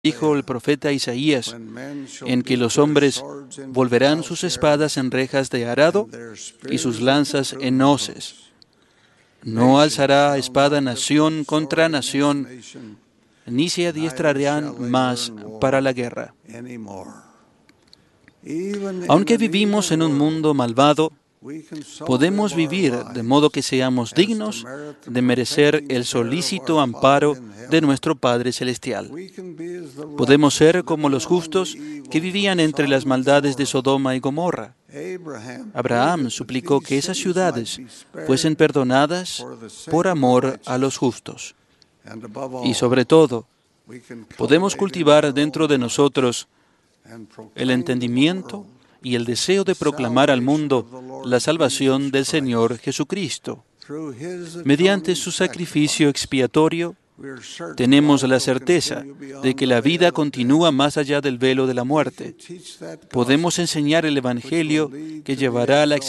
dijo el profeta Isaías, en que los hombres volverán sus espadas en rejas de arado y sus lanzas en hoces. No alzará espada nación contra nación, ni se adiestrarán más para la guerra. Aunque vivimos en un mundo malvado, podemos vivir de modo que seamos dignos de merecer el solícito amparo de nuestro Padre Celestial. Podemos ser como los justos que vivían entre las maldades de Sodoma y Gomorra. Abraham suplicó que esas ciudades fuesen perdonadas por amor a los justos. Y sobre todo, podemos cultivar dentro de nosotros el entendimiento y el deseo de proclamar al mundo la salvación del Señor Jesucristo. Mediante su sacrificio expiatorio, tenemos la certeza de que la vida continúa más allá del velo de la muerte. Podemos enseñar el Evangelio que llevará a la